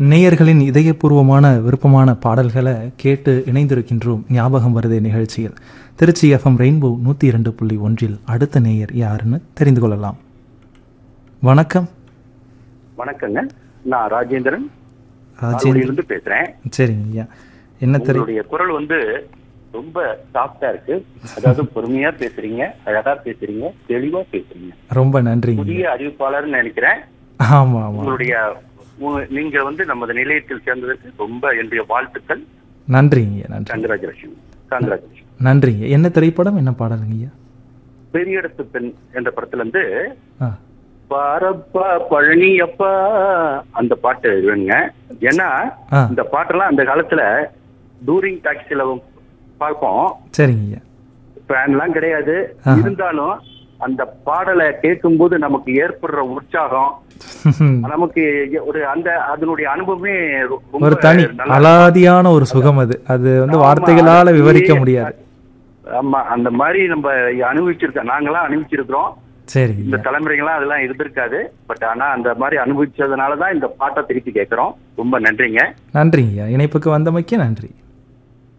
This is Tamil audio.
நேயர்களின் இதயபூர்வமான விருப்பமான பாடல்களை கேட்டு இணைந்திருக்கின்றோம் ஞாபகம் வருதே நிகழ்ச்சியில். திருச்சி எஃப்எம் ரெயின்போ 102.1 அடுத்த நேயர் யாருன்னு தெரிந்து கொள்ளலாம். வணக்கம். வணக்கங்க, நான் ராஜேந்திரன் பேசுறேன். சரிங்க ஐயா, என்ன உங்களுடைய குரல் ரொம்ப சாஃப்டா இருக்கு. அதாவது பொறுமையா பேசுறீங்க, அழகா பேசுறீங்க, தெளிவா பேசுறீங்க. ரொம்ப நன்றி. புதிய அறிவிப்பாளர்னு நினைக்கிறேன். ஆமா ஆமா. உங்களுடைய நீங்க நமது நிலையத்தில் சேர்ந்ததற்கு ரொம்ப என்னுடைய வாழ்த்துக்கள். நன்றிங்க. நன்றி. கங்கராச்சுலேஷன். நன்றிங்க. என்ன திரைப்படம், என்ன பாடலுங்க ஐயா? பெரிய இடத்து பெண் என்ற படத்துல இருந்து பாரப்பா பழனியப்பா அந்த பாட்டு வேணுங்க. ஏன்னா இந்த பாட்டெல்லாம் அந்த காலத்துல டூரிங் டாக்ஸில பார்ப்போம். சரிங்க. ஃபேன் எல்லாம் கிடையாது, இருந்தாலும் அந்த பாடலை கேட்கும் போது நமக்கு ஏற்படுற உற்சாகம், நமக்கு ஒரு அதனுடைய அனுபவமே ஒரு தனி அலாதியான ஒரு சுகம். அது வார்த்தைகளால விவரிக்க முடியாது. ஆமா, அந்த மாதிரி நம்ம நாங்களாம் அனுபவிச்சிருக்கிறோம். சரி, இந்த தலைமுறைகள்லாம் அதெல்லாம் இருந்திருக்காது. பட் ஆனா அந்த மாதிரி அனுபவிச்சதுனாலதான் இந்த பாட்டை திருப்பி கேட்கிறோம். ரொம்ப நன்றிங்க. நன்றிங்க. இணைப்புக்கு வந்தமைக்கு நன்றி.